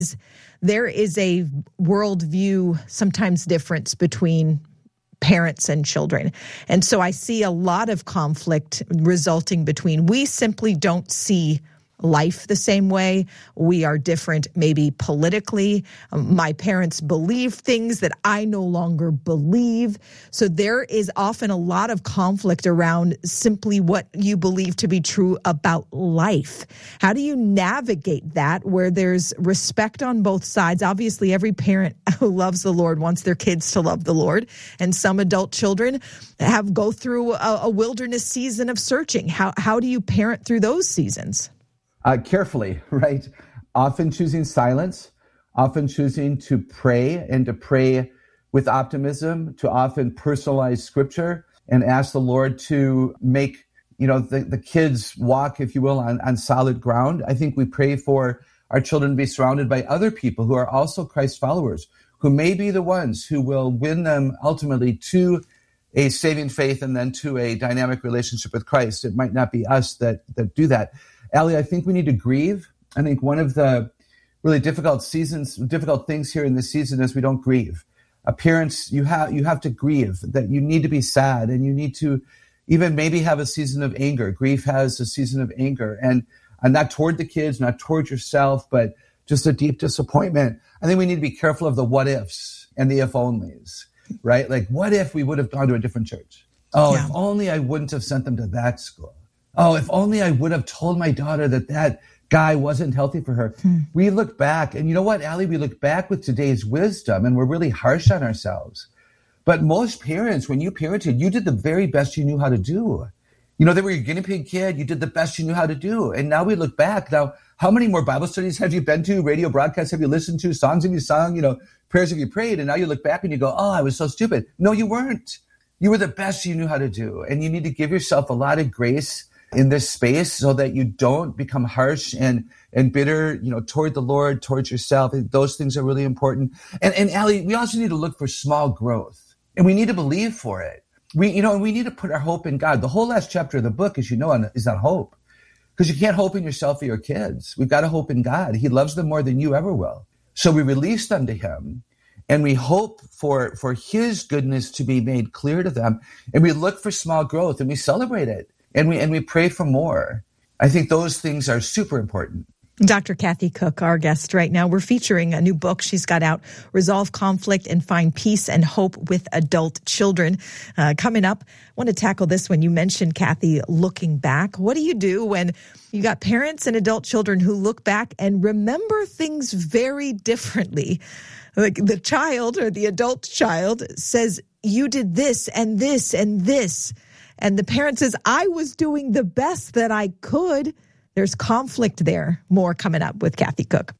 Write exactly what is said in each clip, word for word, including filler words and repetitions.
There is a worldview sometimes difference between parents and children. And so I see a lot of conflict resulting between we simply don't see life the same way. We are different, maybe politically. Um, my parents believe things that I no longer believe. So there is often a lot of conflict around simply what you believe to be true about life. How do you navigate that where there's respect on both sides? Obviously, every parent who loves the Lord wants their kids to love the Lord. And some adult children have go through a, a wilderness season of searching. How, how do you parent through those seasons? Uh, carefully, right? Often choosing silence, often choosing to pray and to pray with optimism, to often personalize scripture and ask the Lord to make, you know, the, the kids walk, if you will, on, on solid ground. I think we pray for our children to be surrounded by other people who are also Christ followers, who may be the ones who will win them ultimately to a saving faith and then to a dynamic relationship with Christ. It might not be us that, that do that. Allie, I think we need to grieve. I think one of the really difficult seasons, difficult things here in this season is we don't grieve. Uh, parents, you have you have to grieve, that you need to be sad, and you need to even maybe have a season of anger. Grief has a season of anger, and, and not toward the kids, not toward yourself, but just a deep disappointment. I think we need to be careful of the what ifs and the if onlys, right? Like, what if we would have gone to a different church? Oh, yeah. If only I wouldn't have sent them to that school. Oh, if only I would have told my daughter that that guy wasn't healthy for her. Hmm. We look back, and you know what, Allie? We look back with today's wisdom, and we're really harsh on ourselves. But most parents, when you parented, you did the very best you knew how to do. You know, they were your guinea pig kid. You did the best you knew how to do. And now we look back. Now, how many more Bible studies have you been to? Radio broadcasts have you listened to? Songs have you sung? You know, prayers have you prayed? And now you look back and you go, oh, I was so stupid. No, you weren't. You were the best you knew how to do. And you need to give yourself a lot of grace in this space so that you don't become harsh and, and bitter, you know, toward the Lord, towards yourself. Those things are really important. And, and Allie, we also need to look for small growth, and we need to believe for it. We, you know, and we need to put our hope in God. The whole last chapter of the book, as you know, is on hope, because you can't hope in yourself or your kids. We've got to hope in God. He loves them more than you ever will. So we release them to him, and we hope for, for his goodness to be made clear to them. And we look for small growth, and we celebrate it. And we and we pray for more. I think those things are super important. Doctor Kathy Cook, our guest right now. We're featuring a new book she's got out, Resolve Conflict and Find Peace and Hope with Adult Children. Uh, coming up, I want to tackle this one. You mentioned, Kathy, looking back. What do you do when you got parents and adult children who look back and remember things very differently? Like the child or the adult child says, you did this and this and this. And the parent says, I was doing the best that I could. There's conflict there. More coming up with Kathy Cook.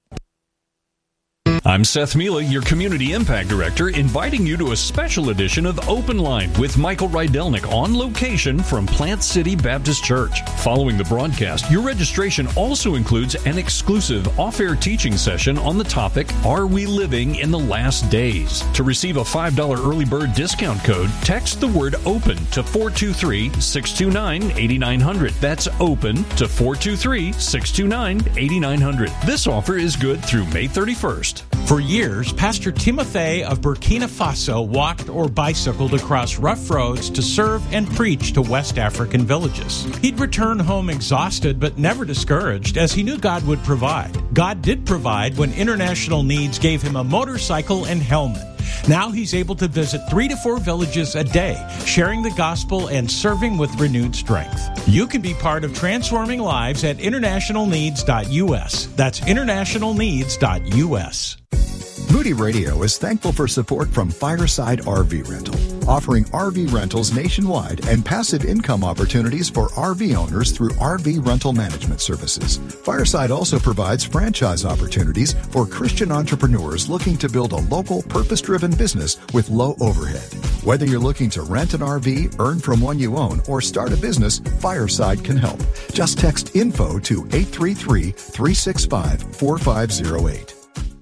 I'm Seth Mila, your Community Impact Director, inviting you to a special edition of Open Line with Michael Rydelnik on location from Plant City Baptist Church. Following the broadcast, your registration also includes an exclusive off-air teaching session on the topic, Are We Living in the Last Days? To receive a five dollars early bird discount code, text the word OPEN to four two three, six two nine, eight nine zero zero. That's OPEN to four two three, six two nine, eight nine zero zero. This offer is good through May thirty-first. For years, Pastor Timothy of Burkina Faso walked or bicycled across rough roads to serve and preach to West African villages. He'd return home exhausted but never discouraged, as he knew God would provide. God did provide when International Needs gave him a motorcycle and helmet. Now he's able to visit three to four villages a day, sharing the gospel and serving with renewed strength. You can be part of transforming lives at international needs dot U S. That's international needs dot U S. Moody Radio is thankful for support from Fireside R V Rental, offering R V rentals nationwide and passive income opportunities for R V owners through R V rental management services. Fireside also provides franchise opportunities for Christian entrepreneurs looking to build a local, purpose-driven business with low overhead. Whether you're looking to rent an R V, earn from one you own, or start a business, Fireside can help. Just text info to eight three three, three six five, four five zero eight.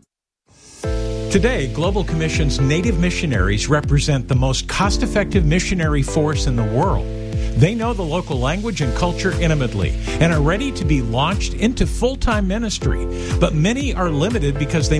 Today, Global Commission's Native missionaries represent the most cost-effective missionary force in the world. They know the local language and culture intimately and are ready to be launched into full-time ministry. But many are limited because they